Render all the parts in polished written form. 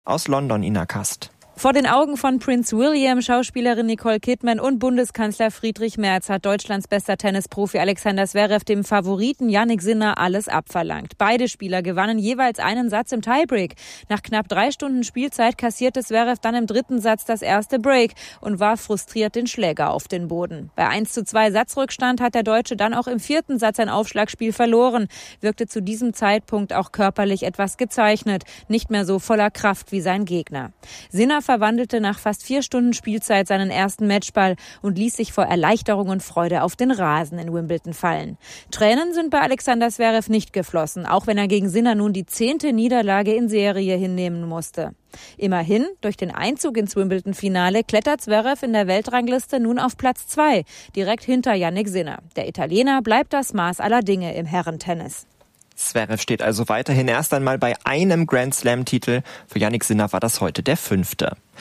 Aus London, Ina Kast. Vor den Augen von Prince William, Schauspielerin Nicole Kidman und Bundeskanzler Friedrich Merz hat Deutschlands bester Tennisprofi Alexander Zverev dem Favoriten Jannik Sinner alles abverlangt. Beide Spieler gewannen jeweils einen Satz im Tiebreak. Nach knapp 3 Stunden Spielzeit kassierte Zverev dann im 3. Satz das erste Break und warf frustriert den Schläger auf den Boden. Bei 1:2 Satzrückstand hat der Deutsche dann auch im 4. Satz ein Aufschlagspiel verloren, wirkte zu diesem Zeitpunkt auch körperlich etwas gezeichnet, nicht mehr so voller Kraft wie sein Gegner. Sinner verwandelte nach fast 4 Stunden Spielzeit seinen ersten Matchball und ließ sich vor Erleichterung und Freude auf den Rasen in Wimbledon fallen. Tränen sind bei Alexander Zverev nicht geflossen, auch wenn er gegen Sinner nun die 10. Niederlage in Serie hinnehmen musste. Immerhin, durch den Einzug ins Wimbledon-Finale klettert Zverev in der Weltrangliste nun auf Platz 2, direkt hinter Jannik Sinner. Der Italiener bleibt das Maß aller Dinge im Herrentennis. Zverev steht also weiterhin erst einmal bei einem Grand-Slam-Titel. Für Jannik Sinner war das heute der 5.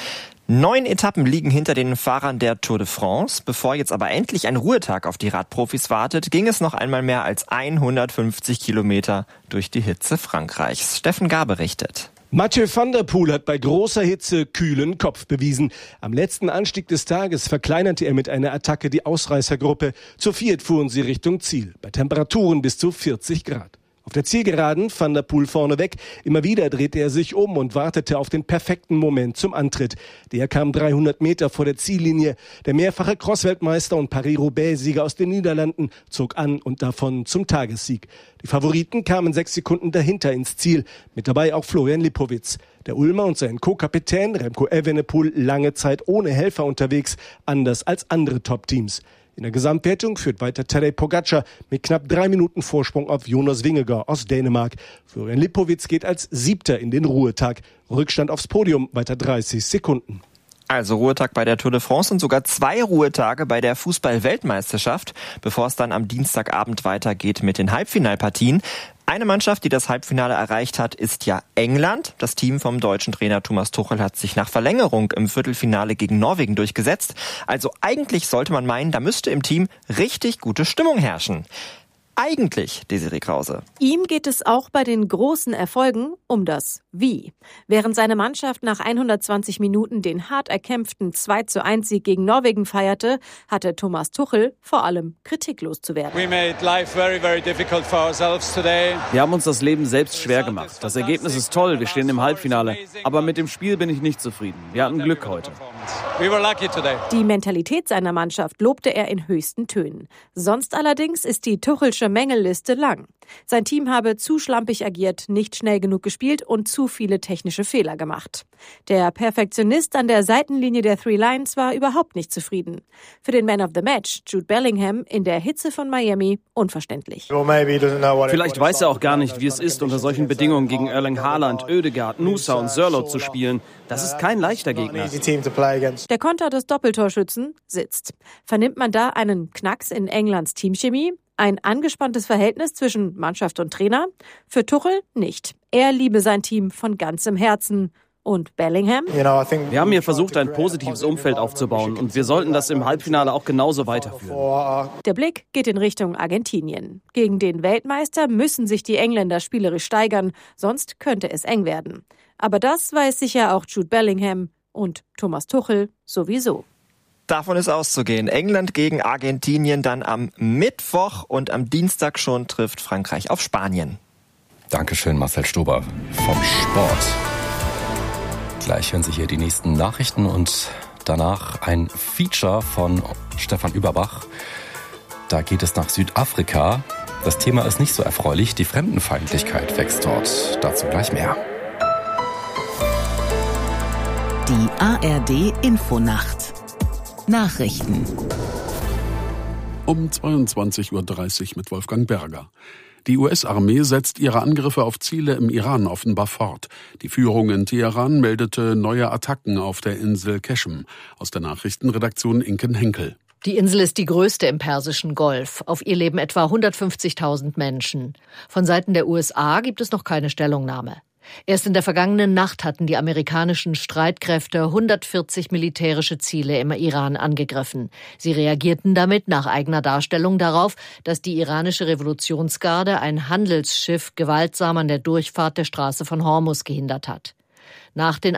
9 Etappen liegen hinter den Fahrern der Tour de France. Bevor jetzt aber endlich ein Ruhetag auf die Radprofis wartet, ging es noch einmal mehr als 150 Kilometer durch die Hitze Frankreichs. Steffen Gar berichtet. Mathieu van der Poel hat bei großer Hitze kühlen Kopf bewiesen. Am letzten Anstieg des Tages verkleinerte er mit einer Attacke die Ausreißergruppe. Zu 4 fuhren sie Richtung Ziel, bei Temperaturen bis zu 40 Grad. Auf der Zielgeraden Van der Poel vorneweg. Immer wieder drehte er sich um und wartete auf den perfekten Moment zum Antritt. Der kam 300 Meter vor der Ziellinie. Der mehrfache Cross-Weltmeister und Paris-Roubaix-Sieger aus den Niederlanden zog an und davon zum Tagessieg. Die Favoriten kamen 6 Sekunden dahinter ins Ziel. Mit dabei auch Florian Lipowitz. Der Ulmer und sein Co-Kapitän Remco Evenepoel lange Zeit ohne Helfer unterwegs, anders als andere Top-Teams. In der Gesamtwertung führt weiter Tadej Pogačar mit knapp 3 Minuten Vorsprung auf Jonas Vingegaard aus Dänemark. Florian Lipowitz geht als 7. in den Ruhetag. Rückstand aufs Podium weiter 30 Sekunden. Also Ruhetag bei der Tour de France und sogar 2 Ruhetage bei der Fußball-Weltmeisterschaft, bevor es dann am Dienstagabend weitergeht mit den Halbfinalpartien. Eine Mannschaft, die das Halbfinale erreicht hat, ist ja England. Das Team vom deutschen Trainer Thomas Tuchel hat sich nach Verlängerung im Viertelfinale gegen Norwegen durchgesetzt. Also eigentlich sollte man meinen, da müsste im Team richtig gute Stimmung herrschen. Eigentlich, Desiree Krause. Ihm geht es auch bei den großen Erfolgen um das Wie. Während seine Mannschaft nach 120 Minuten den hart erkämpften 2:1-Sieg gegen Norwegen feierte, hatte Thomas Tuchel vor allem Kritik loszuwerden. Wir haben uns das Leben selbst schwer gemacht. Das Ergebnis ist toll, wir stehen im Halbfinale. Aber mit dem Spiel bin ich nicht zufrieden. Wir hatten Glück heute. Die Mentalität seiner Mannschaft lobte er in höchsten Tönen. Sonst allerdings ist die Tuchelsche Mängelliste lang. Sein Team habe zu schlampig agiert, nicht schnell genug gespielt und zu viele technische Fehler gemacht. Der Perfektionist an der Seitenlinie der Three Lions war überhaupt nicht zufrieden. Für den Man of the Match, Jude Bellingham, in der Hitze von Miami unverständlich. Vielleicht weiß er auch gar nicht, wie es ist, unter solchen Bedingungen gegen Erling Haaland, Ødegaard, Nusa und Sørloth zu spielen. Das ist kein leichter Gegner. Der Konter des Doppeltorschützen sitzt. Vernimmt man da einen Knacks in Englands Teamchemie? Ein angespanntes Verhältnis zwischen Mannschaft und Trainer? Für Tuchel nicht. Er liebe sein Team von ganzem Herzen. Und Bellingham? Wir haben hier versucht, ein positives Umfeld aufzubauen und wir sollten das im Halbfinale auch genauso weiterführen. Der Blick geht in Richtung Argentinien. Gegen den Weltmeister müssen sich die Engländer spielerisch steigern, sonst könnte es eng werden. Aber das weiß sicher auch Jude Bellingham und Thomas Tuchel sowieso. Davon ist auszugehen. England gegen Argentinien dann am Mittwoch und am Dienstag schon trifft Frankreich auf Spanien. Dankeschön, Marcel Stober vom Sport. Gleich hören Sie hier die nächsten Nachrichten und danach ein Feature von Stefan Überbach. Da geht es nach Südafrika. Das Thema ist nicht so erfreulich. Die Fremdenfeindlichkeit wächst dort. Dazu gleich mehr. Die ARD-Infonacht. Nachrichten. Um 22:30 Uhr mit Wolfgang Berger. Die US-Armee setzt ihre Angriffe auf Ziele im Iran offenbar fort. Die Führung in Teheran meldete neue Attacken auf der Insel Keshem. Aus der Nachrichtenredaktion Inken Henkel. Die Insel ist die größte im Persischen Golf. Auf ihr leben etwa 150.000 Menschen. Von Seiten der USA gibt es noch keine Stellungnahme. Erst in der vergangenen Nacht hatten die amerikanischen Streitkräfte 140 militärische Ziele im Iran angegriffen. Sie reagierten damit nach eigener Darstellung darauf, dass die iranische Revolutionsgarde ein Handelsschiff gewaltsam an der Durchfahrt der Straße von Hormuz gehindert hat. Nach den